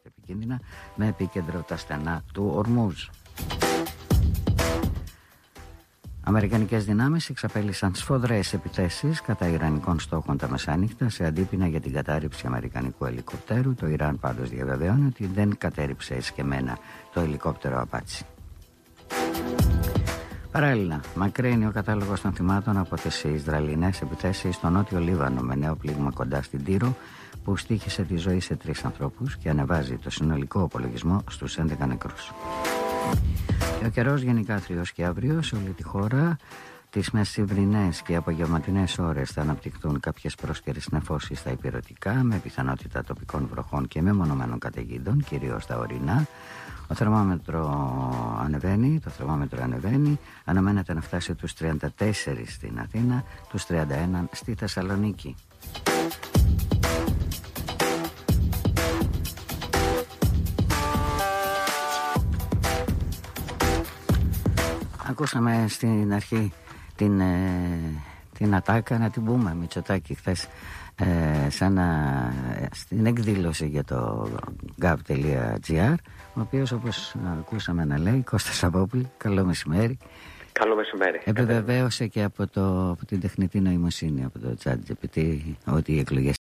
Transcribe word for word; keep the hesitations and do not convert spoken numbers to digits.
φαίνεται επικίνδυνα, με επίκεντρο τα στενά του Ορμούζ. Αμερικανικές δυνάμεις εξαπέλυσαν σφοδρές επιθέσεις κατά ιρανικών στόχων τα μεσάνυχτα σε αντίπεινα για την κατάρριψη αμερικανικού ελικοπτέρου. Το Ιράν πάντως διαβεβαιώνει ότι δεν κατέρριψε εσκεμμένα το ελικόπτερο Απάτσι. Παράλληλα, μακραίνει ο κατάλογος των θυμάτων από τις Ισραηλινές επιθέσεις στο νότιο Λίβανο με νέο πλήγμα κοντά στην Τύρο που στοίχησε τη ζωή σε τρεις ανθρώπους και ανεβάζει το συνολικό απολογισμό στους έντεκα νεκρούς. Και ο καιρός γενικά θριος και αύριο σε όλη τη χώρα. Τις μεσημβρινές και απογευματινές ώρες θα αναπτυχθούν κάποιες πρόσκαιρες νεφώσεις στα ηπειρωτικά με πιθανότητα τοπικών βροχών και μεμονωμένων καταιγίδων, κυρίως στα ορεινά. Ο θερμόμετρο ανεβαίνει, το θερμόμετρο ανεβαίνει, αναμένεται να φτάσει τους τριάντα τέσσερα στην Αθήνα, τους τριάντα ένα στη Θεσσαλονίκη. Ακούσαμε στην αρχή την, ε, την ατάκα, να την πούμε, Μητσοτάκη χθες ε, σαν να, στην εκδήλωση για το gov.gr, ο οποίος, όπως ακούσαμε να λέει, Κώστας Σαββόπουλη, καλό μεσημέρι. Καλό μεσημέρι. Επιβεβαίωσε και από, το, από την τεχνητή νοημοσύνη, από το ChatGPT, ότι οι εκλογές